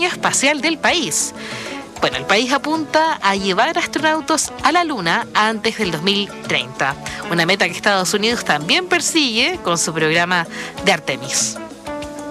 diseño espacial del país. Bueno, el país apunta a llevar astronautas a la Luna antes del 2030, una meta que Estados Unidos también persigue con su programa de Artemis.